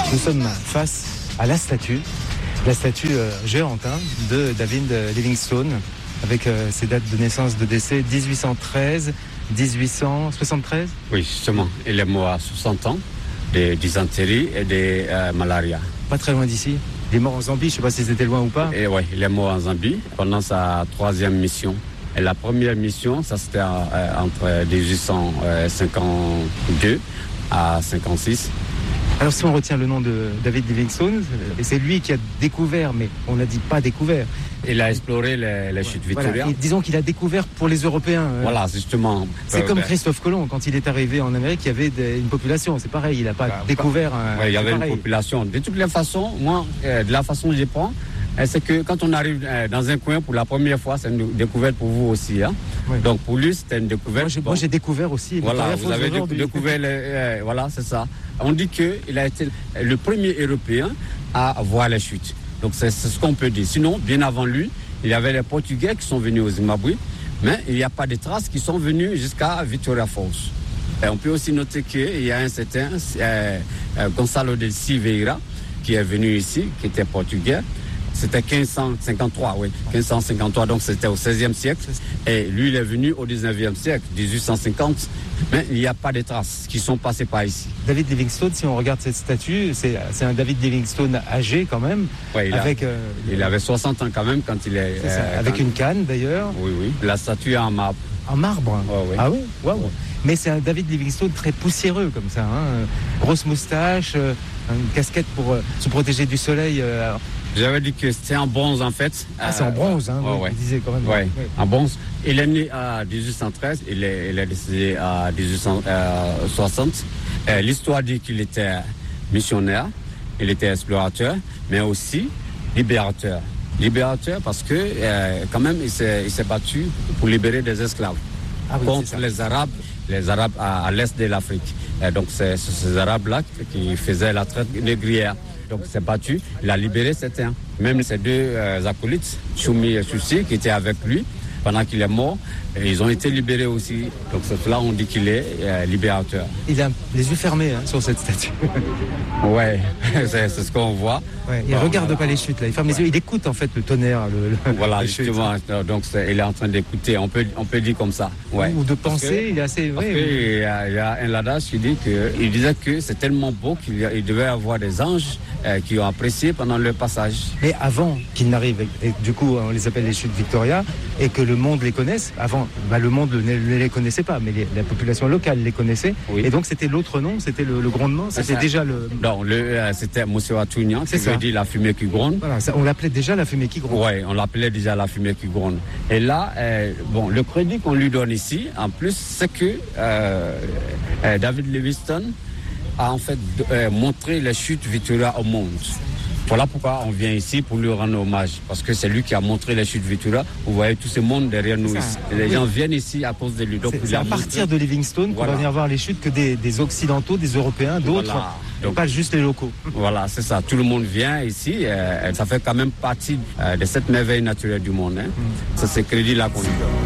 Nous sommes face à la statue géante de David Livingstone, avec ses dates de naissance, de décès, 1813, 1873. Oui, justement, il est mort à 60 ans, de dysenterie et de malaria. Pas très loin d'ici. Il est mort en Zambie, je ne sais pas si c'était loin ou pas. Et oui, il est mort en Zambie pendant sa 3e mission. Et la première mission, ça c'était entre 1852 à 56. Alors si on retient le nom de David Livingstone, et c'est lui qui a découvert, mais on n'a dit pas découvert. Il a exploré les chutes Victoria. Voilà. Et disons qu'il a découvert pour les Européens. Voilà, justement. C'est comme Christophe Colomb, quand il est arrivé en Amérique, il y avait une population. C'est pareil, il n'a pas découvert. Il y avait une population. De toutes les façons, moi, de la façon que je prends, c'est que quand on arrive dans un coin pour la première fois, c'est une découverte pour vous aussi. Hein? Oui. Donc pour lui, c'était une découverte. Moi, j'ai découvert aussi. Voilà, vous avez découvert, voilà, c'est ça. On dit qu'il a été le premier Européen à voir les chutes. Donc c'est ce qu'on peut dire. Sinon, bien avant lui, il y avait les Portugais qui sont venus au Zimbabwe, mais il n'y a pas de traces qui sont venus jusqu'à Victoria Falls. Et on peut aussi noter qu'il y a un certain Gonçalo de Silveira qui est venu ici, qui était portugais. C'était 1553, oui, 1553, donc c'était au XVIe siècle. Et lui, il est venu au XIXe siècle, 1850. Mais il n'y a pas de traces qui sont passées par ici. David Livingstone, si on regarde cette statue, c'est un David Livingstone âgé quand même. Oui, il avait 60 ans quand même quand il est... avec une canne d'ailleurs. Oui, oui. La statue est en marbre. En marbre? Oui. Ah oui, waouh. Ouais. Mais c'est un David Livingstone très poussiéreux comme ça. Grosse moustache, une casquette pour se protéger du soleil. J'avais dit que c'était en bronze en fait. Ah, c'est en bronze, hein, vous disiez quand même. Oui, en bronze. Il est né à 1813, il est décédé à 1860. L'histoire dit qu'il était missionnaire, il était explorateur, mais aussi libérateur. Libérateur parce que quand même il s'est battu pour libérer des esclaves contre les Arabes à l'est de l'Afrique. Donc c'est ces Arabes-là qui faisaient la traite négrière. Donc il s'est battu, il a libéré certains. Même ses deux acolytes, Choumi et Choussi, qui étaient avec lui pendant qu'il est mort, ils ont été libérés aussi. Donc c'est là on dit qu'il est libérateur. Il a les yeux fermés sur cette statue. Ouais, c'est ce qu'on voit. Ouais, il ne regarde pas les chutes, là. Il ferme les yeux, il écoute en fait le tonnerre. Voilà, justement. Donc il est en train d'écouter, on peut dire comme ça. Ouais. Ou de penser, il est assez... Parce qu'il y a un adage qui dit qu'il disait que c'est tellement beau qu'il devait avoir des anges qui ont apprécié pendant leur passage. Mais avant qu'ils n'arrivent, et du coup on les appelle les chutes Victoria, et que le monde les connaisse, avant le monde ne les connaissait pas, mais la population locale les connaissait, et donc c'était l'autre nom, c'était le grondement, c'était déjà le... Non, c'était Monsieur Atounian, qui veut dire la fumée qui gronde. Voilà, on l'appelait déjà la fumée qui gronde. Oui, on l'appelait déjà la fumée qui gronde. Et là, le crédit qu'on lui donne ici, en plus, c'est que David Livingstone a en fait montré les chutes Victoria au monde. Voilà pourquoi on vient ici pour lui rendre hommage, parce que c'est lui qui a montré les chutes Victoria. Vous voyez tout ce monde derrière nous ici. Les gens viennent ici à cause de lui. Donc c'est à partir de Livingstone qu'on va venir voir les chutes que des Occidentaux, des Européens, d'autres, donc pas juste les locaux. Voilà, c'est ça. Tout le monde vient ici. Ça fait quand même partie de cette merveille naturelle du monde. Ça, c'est crédit là qu'on lui donne.